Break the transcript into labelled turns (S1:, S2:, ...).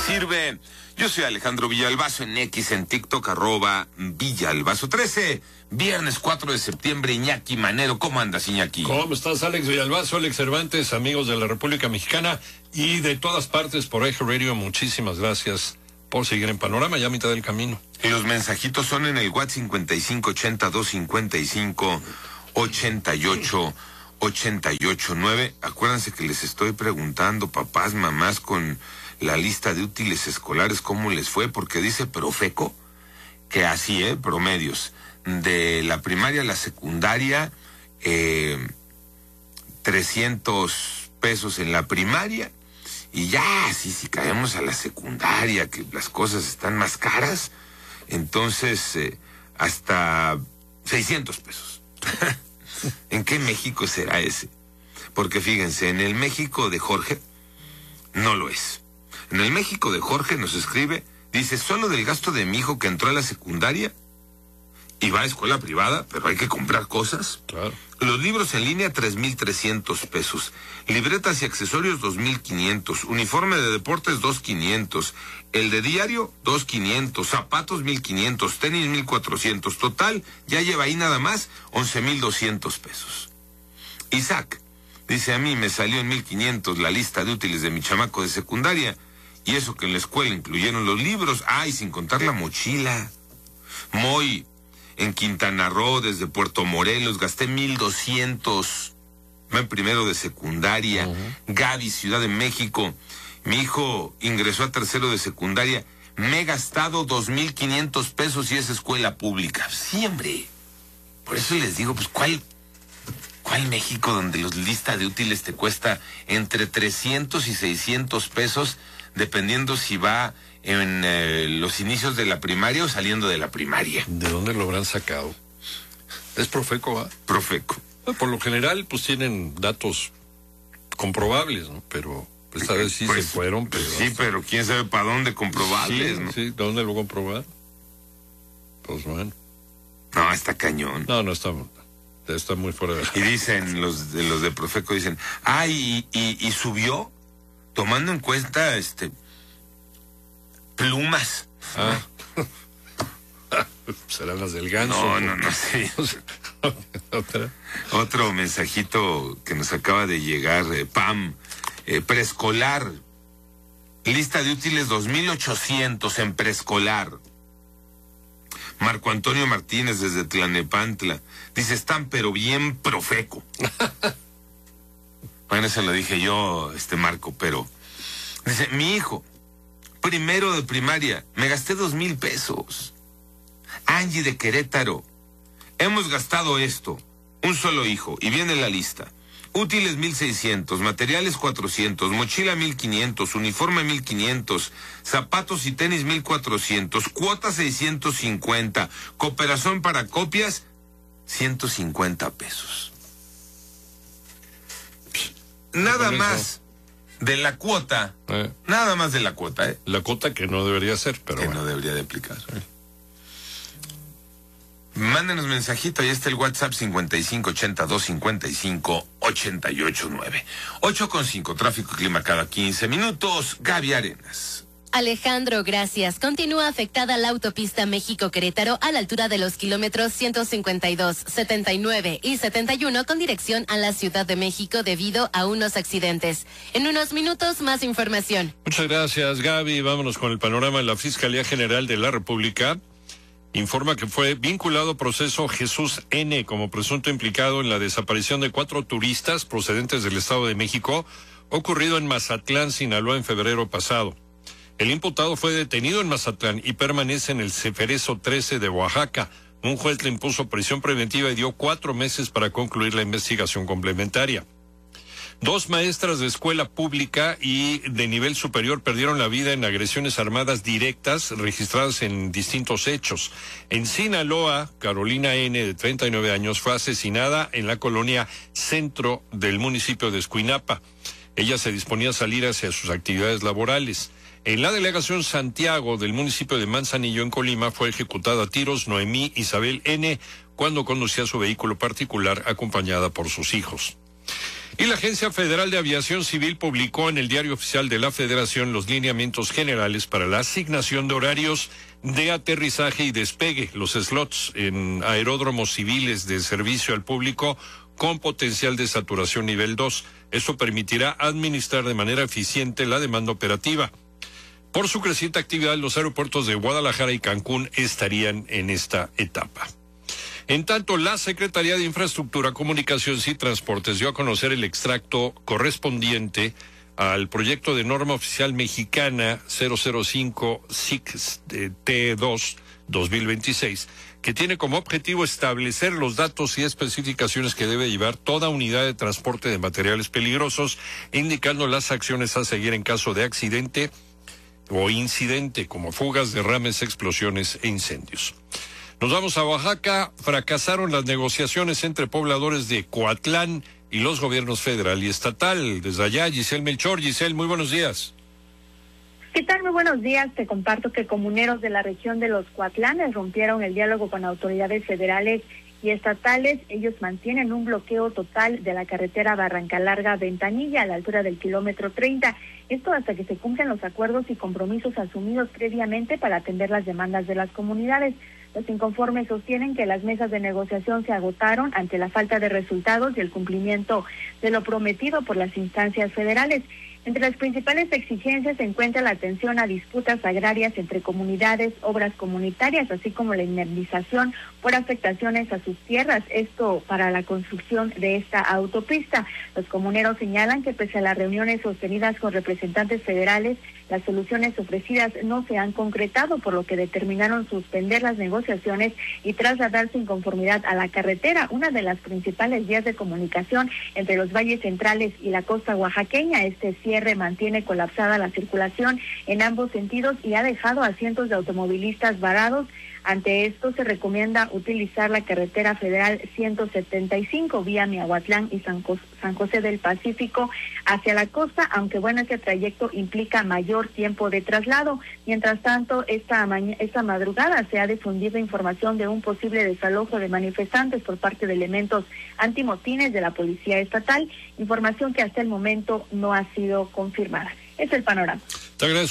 S1: sirve. Yo soy Alejandro Villalbazo en X, en TikTok, @Villalbazo13. Viernes 4 de septiembre, Iñaki Manero. ¿Cómo andas, Iñaki?
S2: ¿Cómo estás, Alex Villalbazo, Alex Cervantes, amigos de la República Mexicana y de todas partes por Eje Radio? Muchísimas gracias por seguir en Panorama, ya a mitad del camino.
S1: Y los mensajitos son en el WhatsApp 5580-255-88-9. Acuérdense que les estoy preguntando, papás, mamás, con la lista de útiles escolares, ¿cómo les fue? Porque dice Profeco que así, promedios. De la primaria a la secundaria, 300 pesos en la primaria, y ya, si caemos a la secundaria, que las cosas están más caras, entonces hasta 600 pesos. ¿En qué México será ese? Porque fíjense, en el México de Jorge, no lo es. En el México de Jorge nos escribe, dice, solo del gasto de mi hijo que entró a la secundaria y va a escuela privada, pero hay que comprar cosas.
S2: Claro.
S1: Los libros en línea, 3,300 pesos. Libretas y accesorios, 2,500. Uniforme de deportes, 2,500. El de diario, 2,500. Zapatos, 1,500. Tenis, 1,400. Total, ya lleva ahí nada más 11,200 pesos. Isaac dice, a mí me salió en 1,500 la lista de útiles de mi chamaco de secundaria. Y eso que en la escuela incluyeron los libros. Ay, sin contar la mochila. Moy, en Quintana Roo, desde Puerto Morelos, gasté 1,200. En primero de secundaria. Gaby, Ciudad de México. Mi hijo ingresó a tercero de secundaria. Me he gastado 2,500 pesos y es escuela pública. Siempre. Por eso les digo, pues, ¿cuál México donde los lista de útiles te cuesta entre 300 y 600 pesos, dependiendo si va en los inicios de la primaria o saliendo de la primaria?
S2: ¿De dónde lo habrán sacado? Es Profeco, ¿va?
S1: Profeco.
S2: Por lo general, pues tienen datos comprobables, ¿no? Pero esta vez sí se fueron. Pero
S1: sí, pero quién sabe para dónde comprobables,
S2: sí,
S1: ¿no?
S2: Sí, ¿dónde lo comprobar? Pues bueno.
S1: No, está cañón.
S2: No, está muy fuera de la...
S1: Y dicen los de Profeco, dicen, y subió, tomando en cuenta, plumas.
S2: Serán las del ganso.
S1: No, sí. Otro mensajito que nos acaba de llegar, Pam, preescolar, lista de útiles 2,800 en preescolar. Marco Antonio Martínez desde Tlanepantla dice, están pero bien Profeco. Bueno, eso lo dije yo, Marco, pero dice, mi hijo, primero de primaria, me gasté 2,000 pesos. Angie de Querétaro, hemos gastado esto, un solo hijo, y viene la lista. Útiles 1,600, materiales 400, mochila 1,500, uniforme 1,500, zapatos y tenis 1,400, cuota 650, cooperación para copias 150 pesos. Nada más de la cuota, nada más de la cuota,
S2: La cuota que no debería ser, pero
S1: que no debería de aplicar. Mándenos mensajito, ahí está el WhatsApp 5580-255-889. 8:05, tráfico y clima cada 15 minutos. Gaby Arenas.
S3: Alejandro, gracias. Continúa afectada la autopista México-Querétaro a la altura de los kilómetros 152, 79 y 71 con dirección a la Ciudad de México debido a unos accidentes. En unos minutos, más información.
S2: Muchas gracias, Gaby. Vámonos con el panorama. La Fiscalía General de la República informa que fue vinculado a proceso Jesús N. como presunto implicado en la desaparición de 4 turistas procedentes del Estado de México, ocurrido en Mazatlán, Sinaloa, en febrero pasado. El imputado fue detenido en Mazatlán y permanece en el Ceferezo 13 de Oaxaca. Un juez le impuso prisión preventiva y dio 4 meses para concluir la investigación complementaria. 2 maestras de escuela pública y de nivel superior perdieron la vida en agresiones armadas directas registradas en distintos hechos. En Sinaloa, Carolina N., de 39 años, fue asesinada en la colonia Centro del municipio de Escuinapa. Ella se disponía a salir hacia sus actividades laborales. En la delegación Santiago del municipio de Manzanillo, en Colima, fue ejecutada a tiros Noemí Isabel N. cuando conducía su vehículo particular acompañada por sus hijos. Y la Agencia Federal de Aviación Civil publicó en el Diario Oficial de la Federación los lineamientos generales para la asignación de horarios de aterrizaje y despegue, los slots en aeródromos civiles de servicio al público con potencial de saturación nivel 2. Esto permitirá administrar de manera eficiente la demanda operativa. Por su creciente actividad, los aeropuertos de Guadalajara y Cancún estarían en esta etapa. En tanto, la Secretaría de Infraestructura, Comunicaciones y Transportes dio a conocer el extracto correspondiente al proyecto de norma oficial mexicana 005-SIC-T2-2026, que tiene como objetivo establecer los datos y especificaciones que debe llevar toda unidad de transporte de materiales peligrosos, indicando las acciones a seguir en caso de accidente o incidente, como fugas, derrames, explosiones e incendios. Nos vamos a Oaxaca. Fracasaron las negociaciones entre pobladores de Coatlán y los gobiernos federal y estatal. Desde allá, Giselle Melchor. Giselle, muy buenos días.
S4: ¿Qué tal? Muy buenos días. Te comparto que comuneros de la región de los Coatlanes rompieron el diálogo con autoridades federales y estatales. Ellos mantienen un bloqueo total de la carretera Barranca Larga-Ventanilla a la altura del kilómetro 30. Esto hasta que se cumplan los acuerdos y compromisos asumidos previamente para atender las demandas de las comunidades. Los inconformes sostienen que las mesas de negociación se agotaron ante la falta de resultados y el cumplimiento de lo prometido por las instancias federales. Entre las principales exigencias se encuentra la atención a disputas agrarias entre comunidades, obras comunitarias, así como la indemnización por afectaciones a sus tierras, esto para la construcción de esta autopista. Los comuneros señalan que pese a las reuniones sostenidas con representantes federales, las soluciones ofrecidas no se han concretado, por lo que determinaron suspender las negociaciones y trasladar su inconformidad a la carretera, una de las principales vías de comunicación entre los valles centrales y la costa oaxaqueña. Este cierre mantiene colapsada la circulación en ambos sentidos y ha dejado a cientos de automovilistas varados. Ante esto, se recomienda utilizar la carretera federal 175 vía Miahuatlán y San José del Pacífico hacia la costa, aunque bueno, ese trayecto implica mayor tiempo de traslado. Mientras tanto, esta madrugada se ha difundido información de un posible desalojo de manifestantes por parte de elementos antimotines de la Policía Estatal, información que hasta el momento no ha sido confirmada. Es el panorama.
S2: Te agradezco.